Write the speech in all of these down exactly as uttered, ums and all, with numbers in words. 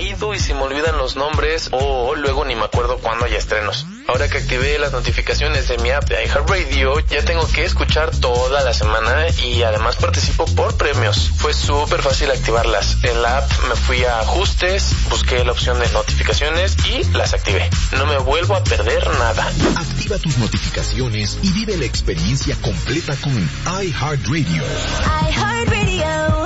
distraído y se me olvidan los nombres o luego ni me acuerdo cuándo hay estrenos. Ahora que activé las notificaciones de mi app de iHeartRadio, ya tengo que escuchar toda la semana y además participo por premios. Fue súper fácil activarlas. En la app me fui a ajustes, busqué la opción de notificaciones y las activé. No me vuelvo a perder nada. Activa tus notificaciones y vive la experiencia completa con iHeartRadio. iHeartRadio.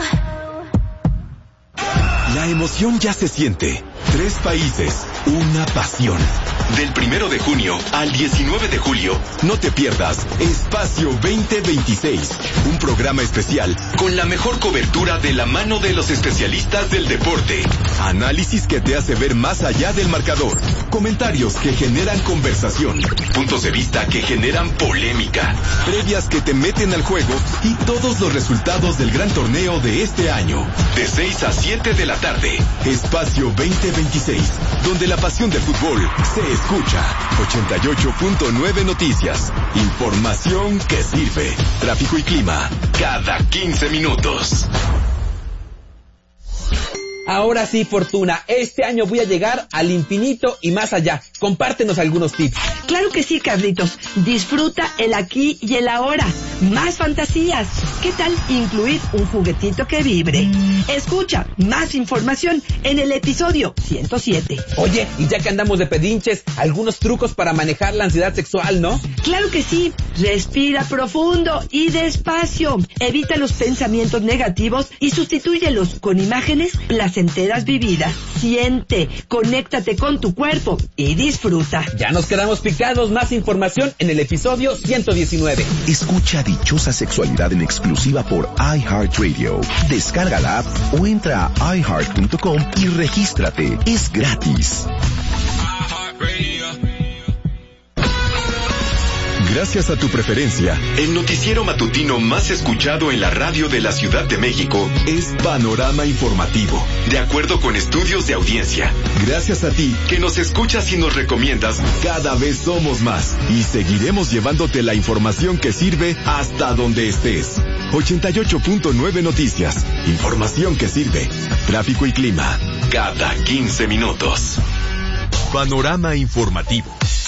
La emoción ya se siente. Tres países, una pasión. Del primero de junio al diecinueve de julio, no te pierdas Espacio veinte veintiséis, un programa especial con la mejor cobertura de la mano de los especialistas del deporte. Análisis que te hace ver más allá del marcador. Comentarios que generan conversación. Puntos de vista que generan polémica. Previas que te meten al juego y todos los resultados del gran torneo de este año. De seis a siete de la tarde. Espacio veinte veintiséis, donde la pasión del fútbol se escucha. ochenta y ocho punto nueve Noticias. Información que sirve. Tráfico y clima cada quince minutos. Ahora sí, Fortuna, este año voy a llegar al infinito y más allá. Compártenos algunos tips. Claro que sí, Carlitos. Disfruta el aquí y el ahora. Más fantasías. ¿Qué tal incluir un juguetito que vibre? Escucha más información en el episodio ciento siete. Oye, y ya que andamos de pedinches, algunos trucos para manejar la ansiedad sexual, ¿no? Claro que sí. Respira profundo y despacio. Evita los pensamientos negativos y sustitúyelos con imágenes placenteras vividas. Siente, conéctate con tu cuerpo y disfruta. Ya nos quedamos picados. Más información en el episodio ciento diecinueve. Escucha Dichosa Sexualidad en exclusiva por iHeartRadio. Descarga la app o entra a iHeart punto com y regístrate. Es gratis. Gracias a tu preferencia, el noticiero matutino más escuchado en la radio de la Ciudad de México es Panorama Informativo, de acuerdo con estudios de audiencia. Gracias a ti, que nos escuchas y nos recomiendas, cada vez somos más y seguiremos llevándote la información que sirve hasta donde estés. ochenta y ocho punto nueve Noticias, información que sirve. Tráfico y clima, cada quince minutos. Panorama Informativo.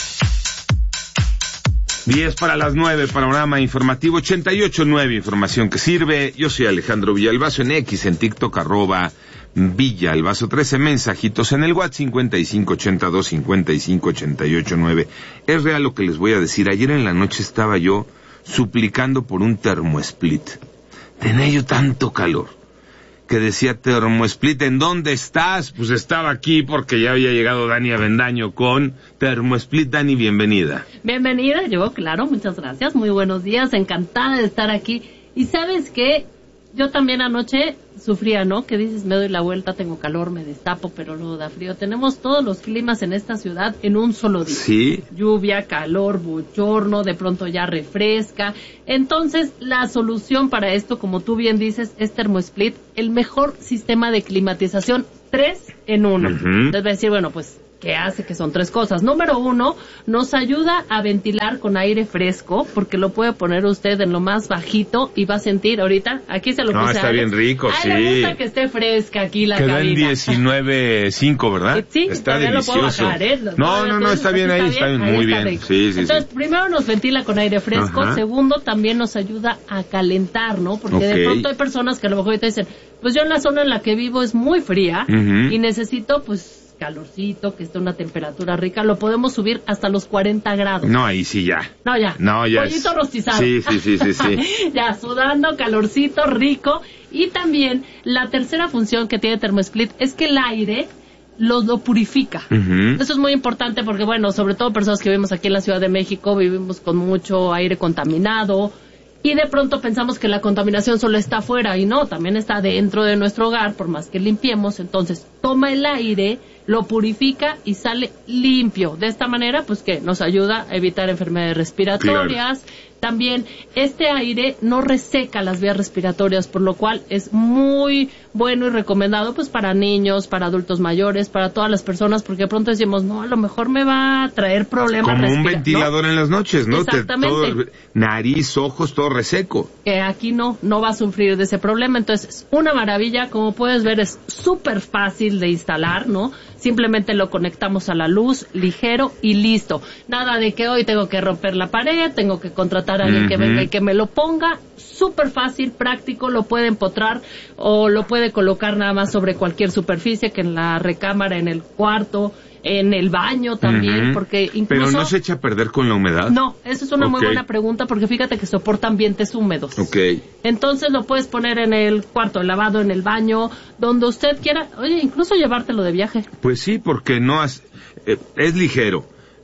diez para las nueve, Panorama Informativo ochenta y ocho punto nueve, información que sirve. Yo soy Alejandro Villalbazo en X, en TikTok, arroba Villalbazo trece, mensajitos en el WhatsApp cincuenta y cinco ochenta y dos cincuenta y cinco ochenta y ocho nueve. Es real lo que les voy a decir. Ayer en la noche estaba yo suplicando por un termosplit. Tenía yo tanto calor que decía, termosplit, ¿en dónde estás? Pues estaba aquí porque ya había llegado Dani Avendaño con termosplit. Dani, bienvenida. Bienvenida, yo, claro, muchas gracias, muy buenos días, encantada de estar aquí. Y ¿sabes qué? Yo también anoche sufría, ¿no? Que dices, me doy la vuelta, tengo calor, me destapo, pero luego da frío. Tenemos todos los climas en esta ciudad en un solo día. Sí. Lluvia, calor, bochorno, de pronto ya refresca. Entonces, la solución para esto, como tú bien dices, es ThermoSplit, el mejor sistema de climatización, tres en uno. Uh-huh. Entonces va a decir, bueno, pues, ¿qué hace? Que son tres cosas. Número uno, nos ayuda a ventilar con aire fresco, porque lo puede poner usted en lo más bajito y va a sentir ahorita, aquí se lo no, puse. No, está bien rico, Ay, sí. me gusta que esté fresca aquí la cabina. Queda en diecinueve punto cinco, ¿verdad? Sí, está delicioso. Lo puedo bajar, ¿eh? No, no, no, está bien ahí, está bien, ahí muy está bien. rico. Sí, sí, Entonces, sí. primero nos ventila con aire fresco. Ajá. Segundo, también nos ayuda a calentar, ¿no? Porque okay. de pronto hay personas que a lo mejor ahorita dicen, pues yo en la zona en la que vivo es muy fría uh-huh. y necesito, pues, calorcito, que esté una temperatura rica, lo podemos subir hasta los cuarenta grados. No, ahí sí ya. No, ya. No, ya. Pollito es... rostizado. Sí, sí, sí, sí, sí. Ya, sudando, calorcito, rico. Y también, la tercera función que tiene ThermoSplit es que el aire lo, lo purifica. Uh-huh. Eso es muy importante porque, bueno, sobre todo personas que vivimos aquí en la Ciudad de México, vivimos con mucho aire contaminado, y de pronto pensamos que la contaminación solo está afuera, y no, también está dentro de nuestro hogar, por más que limpiemos. Entonces, toma el aire lo purifica y sale limpio. De esta manera, pues que nos ayuda a evitar enfermedades respiratorias. Claro. También este aire no reseca las vías respiratorias, por lo cual es muy bueno y recomendado pues para niños, para adultos mayores, para todas las personas, porque de pronto decimos, no, a lo mejor me va a traer problemas. Como respira- un ventilador, ¿no? En las noches, ¿no? Exactamente. Te, todo, nariz, ojos, todo reseco. Que aquí no, no va a sufrir de ese problema. Entonces, es una maravilla. Como puedes ver, es súper fácil de instalar, ¿no? Simplemente lo conectamos a la luz, ligero y listo. Nada de que hoy tengo que romper la pared, tengo que contratar a alguien uh-huh. que venga y que me lo ponga. Súper fácil, práctico, lo puede empotrar o lo puede colocar nada más sobre cualquier superficie, que en la recámara, en el cuarto, en el baño también, uh-huh. porque incluso... ¿Pero no se echa a perder con la humedad? No, eso es una okay. muy buena pregunta, porque fíjate que soporta ambientes húmedos. Okay. Entonces lo puedes poner en el cuarto, el lavado, en el baño, donde usted quiera. Oye, incluso llevártelo de viaje. Pues sí, porque no has, eh, es ligero.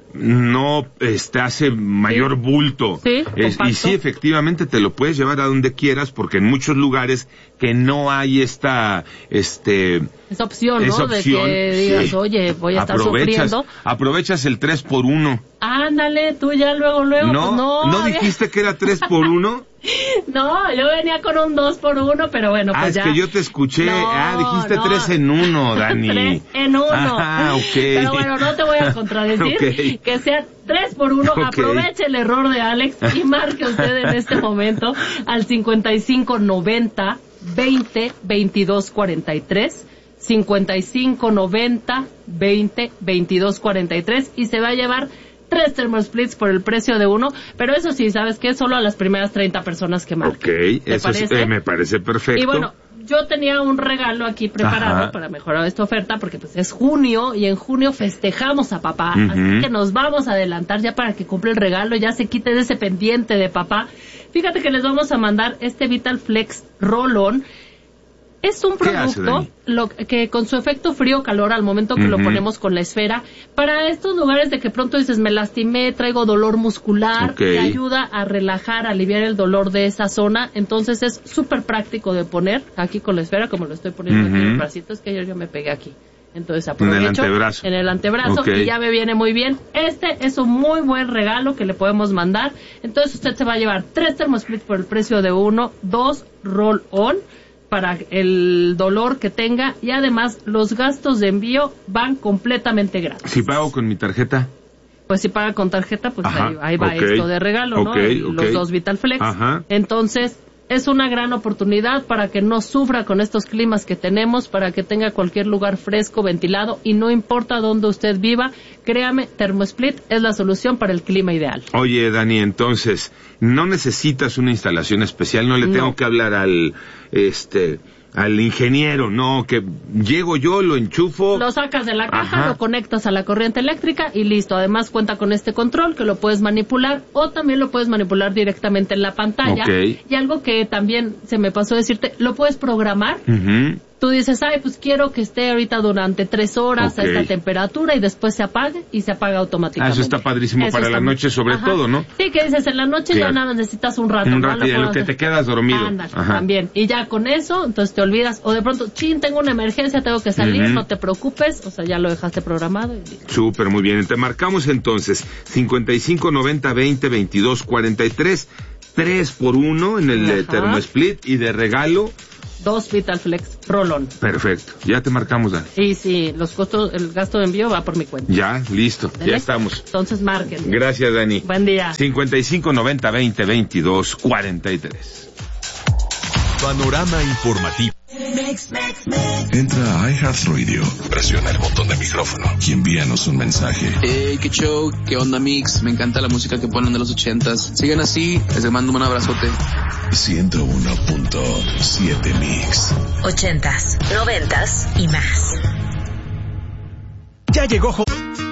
No este, hace mayor sí. bulto. Sí, es, y sí, efectivamente te lo puedes llevar a donde quieras, porque en muchos lugares que no hay esta este esa opción, esa ¿no? opción, de que digas, sí. oye, voy a estar aprovechas, sufriendo. Aprovechas el tres por uno. Ándale, tú ya luego, luego. No, pues no, ¿no dijiste que era tres por uno? No, yo venía con un dos por uno, pero bueno, pues ah, ya. es que yo te escuché. No, ah, dijiste no. tres en uno, Dani. Tres en uno. Ah, ok. Pero bueno, no te voy a contradecir. Okay. Que sea tres por uno. Okay. Aproveche el error de Alex y marque usted en este momento al cincuenta y cinco noventa veinte veintidós cuarenta y tres. cincuenta y cinco noventa veinte veintidós cuarenta y tres y se va a llevar tres thermosplits por el precio de uno, pero eso sí, ¿sabes qué? Solo a las primeras treinta personas que marquen. Ok, eso es, eh, me parece perfecto. Y bueno, yo tenía un regalo aquí preparado Ajá. para mejorar esta oferta, porque pues es junio, y en junio festejamos a papá, Uh-huh. así que nos vamos a adelantar ya para que cumpla el regalo, ya se quite de ese pendiente de papá. Fíjate que les vamos a mandar este Vital Flex Roll-On. Es un producto lo, que con su efecto frío-calor al momento que uh-huh. lo ponemos con la esfera, para estos lugares de que pronto dices, me lastimé, traigo dolor muscular, okay. te ayuda a relajar, a aliviar el dolor de esa zona. Entonces es súper práctico de poner aquí con la esfera, como lo estoy poniendo uh-huh. aquí en el bracito. Es que ayer yo me pegué aquí. Entonces aprovecho en el antebrazo, en el antebrazo okay. y ya me viene muy bien. Este es un muy buen regalo que le podemos mandar. Entonces usted se va a llevar tres thermosplits por el precio de uno, dos roll-on para el dolor que tenga, y además los gastos de envío van completamente gratis. Si pago con mi tarjeta, pues si paga con tarjeta, pues Ajá, ahí, ahí va okay, esto de regalo, ¿no? okay, El, okay. Los dos Vital Flex. Ajá. Entonces es una gran oportunidad para que no sufra con estos climas que tenemos, para que tenga cualquier lugar fresco, ventilado, y no importa dónde usted viva, créame, ThermoSplit es la solución para el clima ideal. Oye, Dani, entonces, no necesitas una instalación especial, no le tengo No. que hablar al, este, al ingeniero, no, que llego yo, lo enchufo. Lo sacas de la caja, Ajá. lo conectas a la corriente eléctrica y listo. Además cuenta con este control que lo puedes manipular, o también lo puedes manipular directamente en la pantalla. Okay. Y algo que también se me pasó decirte, lo puedes programar. Uh-huh. Tú dices, ay, pues quiero que esté ahorita durante tres horas Okay. a esta temperatura, y después se apague y se apaga automáticamente. Ah, eso está padrísimo Eso para está la muy- noche sobre Ajá. todo, ¿no? Sí, que dices, en la noche Claro. ya nada, necesitas un rato. Un ¿no? rato y en lo que te quedas dormido. Anda, Ajá. también. Y ya con eso, entonces te olvidas. O de pronto, chin, tengo una emergencia, tengo que salir, Uh-huh. no te preocupes. O sea, ya lo dejaste programado. Y listo. Súper, muy bien. Te marcamos entonces cincuenta y cinco noventa veinte veintidós cuarenta y tres, tres por uno en el Ajá. ThermoSplit, y de regalo. Dos Vital Flex Roll-On. Perfecto. Ya te marcamos, Dani. Y sí, los costos, el gasto de envío va por mi cuenta. Ya, listo. ¿Dale? Ya estamos. Entonces marquen. Gracias, Dani. Buen día. cincuenta y cinco noventa veinte veintidós cuarenta y tres. Panorama informativo. Entra a iHeartRadio, Presiona el botón de micrófono. y envíanos un mensaje. Hey, qué show, qué onda mix, me encanta la música que ponen de los ochentas. Sigan así, les mando un abrazote. ciento uno punto siete Mix. Ochentas, noventas y más. Ya llegó Jo-